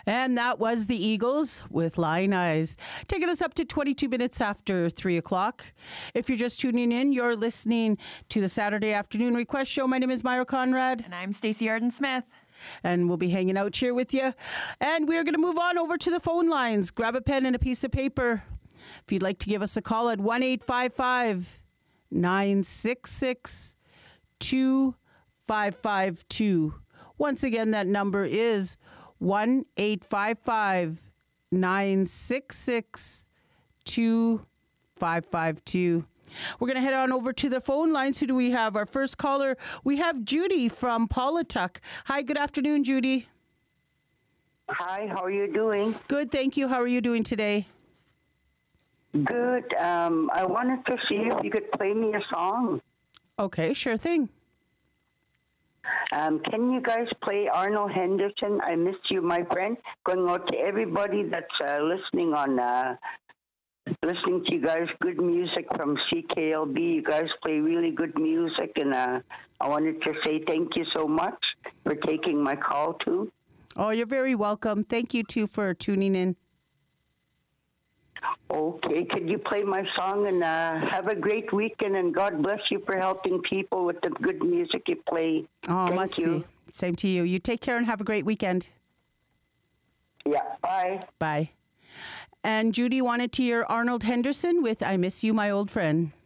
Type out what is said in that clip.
And that was the Eagles with Lying Eyes, taking us up to 22 minutes after 3 o'clock. If you're just tuning in, you're listening to the Saturday Afternoon Request Show. My name is Myra Conrad. And I'm Stacey Arden-Smith. And we'll be hanging out here with you. And we're going to move on over to the phone lines. Grab a pen and a piece of paper. If you'd like to give us a call at 1-855-966-2552. Once again, that number is 1-855-966-2552. We're going to head on over to the phone lines. Who do we have? Our first caller, we have Judy from Paulatuck. Hi, good afternoon, Judy. Hi, how are you doing? Good, thank you. How are you doing today? Good. I wanted to see if you could play me a song. Okay, sure thing. Can you guys play Arnold Henderson? I missed you, my friend. Going out to everybody that's listening to you guys. Good music from CKLB. You guys play really good music, and I wanted to say thank you so much for taking my call too. Oh, you're very welcome. Thank you too for tuning in. Okay, could you play my song, and have a great weekend, and God bless you for helping people with the good music you play. Oh, Thank you. Same to you. You take care and have a great weekend. Yeah, bye. Bye. And Judy wanted to hear Arnold Henderson with I Miss You, My Old Friend.